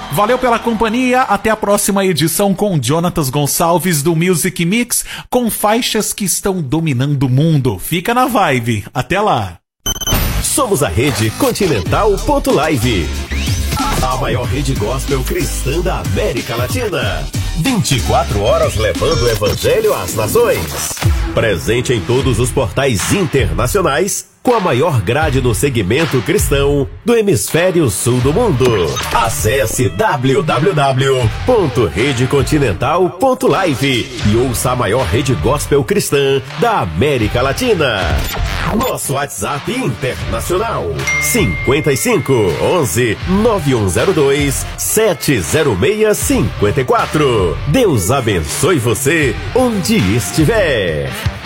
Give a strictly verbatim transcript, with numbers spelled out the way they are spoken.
Valeu pela companhia, até a próxima edição com Jonatas Gonçalves do Music Mix, com faixas que estão dominando o mundo. Fica na vibe, até lá! Somos a Rede Continental ponto live, a maior rede gospel cristã da América Latina. vinte e quatro horas levando o evangelho às nações. Presente em todos os portais internacionais, com a maior grade no segmento cristão do hemisfério sul do mundo. Acesse w w w ponto rede continental ponto live e ouça a maior rede gospel cristã da América Latina. Nosso WhatsApp internacional cinquenta e cinco, onze, nove um zero dois, sete zero seis cinco quatro. Deus abençoe você onde estiver.